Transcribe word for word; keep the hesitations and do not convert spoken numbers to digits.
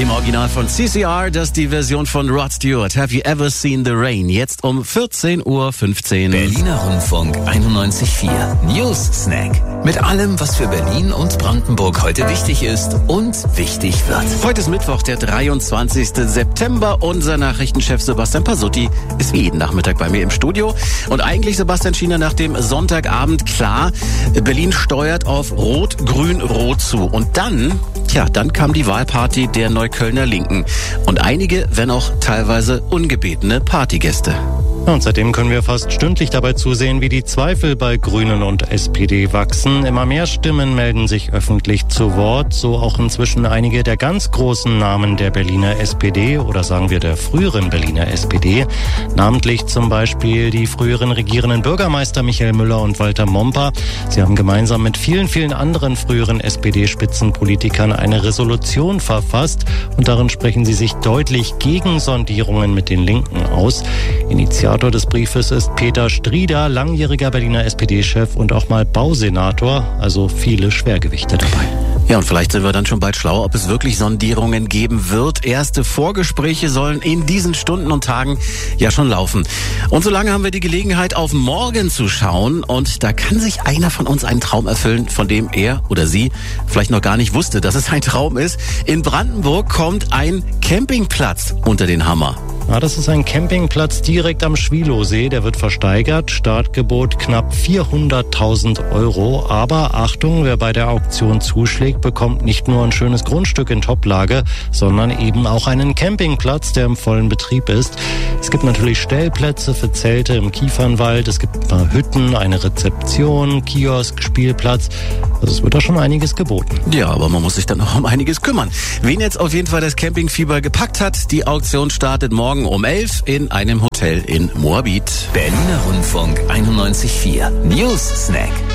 Im Original von C C R, das ist die Version von Rod Stewart. Have you ever seen the rain? Jetzt um vierzehn Uhr fünfzehn. Berliner Rundfunk einundneunzig Komma vier. News Snack. Mit allem, was für Berlin und Brandenburg heute wichtig ist und wichtig wird. Heute ist Mittwoch, der dreiundzwanzigster September. Unser Nachrichtenchef Sebastian Pasotti ist wie jeden Nachmittag bei mir im Studio. Und eigentlich, Sebastian, schien er nach dem Sonntagabend klar, Berlin steuert auf Rot, Grün, Rot zu. Und dann, tja, dann kam die Wahlparty der Neuköllner Linken. Und einige, wenn auch teilweise ungebetene Partygäste. Ja, und seitdem können wir fast stündlich dabei zusehen, wie die Zweifel bei Grünen und S P D wachsen. Immer mehr Stimmen melden sich öffentlich zu Wort, so auch inzwischen einige der ganz großen Namen der Berliner S P D oder sagen wir der früheren Berliner S P D. Namentlich zum Beispiel die früheren regierenden Bürgermeister Michael Müller und Walter Momper. Sie haben gemeinsam mit vielen, vielen anderen früheren S P D-Spitzenpolitikern eine Resolution verfasst und darin sprechen sie sich deutlich gegen Sondierungen mit den Linken aus. Initial Initiator des Briefes ist Peter Strieder, langjähriger Berliner S P D-Chef und auch mal Bausenator, also viele Schwergewichte dabei. Ja, und vielleicht sind wir dann schon bald schlauer, ob es wirklich Sondierungen geben wird. Erste Vorgespräche sollen in diesen Stunden und Tagen ja schon laufen. Und solange haben wir die Gelegenheit, auf morgen zu schauen. Und da kann sich einer von uns einen Traum erfüllen, von dem er oder sie vielleicht noch gar nicht wusste, dass es ein Traum ist. In Brandenburg kommt ein Campingplatz unter den Hammer. Ja, das ist ein Campingplatz direkt am Schwilowsee. Der wird versteigert. Startgebot knapp vierhunderttausend Euro. Aber Achtung, wer bei der Auktion zuschlägt, bekommt nicht nur ein schönes Grundstück in Toplage, sondern eben auch einen Campingplatz, der im vollen Betrieb ist. Es gibt natürlich Stellplätze für Zelte im Kiefernwald. Es gibt ein paar Hütten, eine Rezeption, Kiosk, Spielplatz. Also es wird da schon einiges geboten. Ja, aber man muss sich dann noch um einiges kümmern. Wen jetzt auf jeden Fall das Campingfieber gepackt hat, die Auktion startet morgen um elf in einem Hotel in Moabit. Berliner Rundfunk einundneunzig Komma vier. News Snack.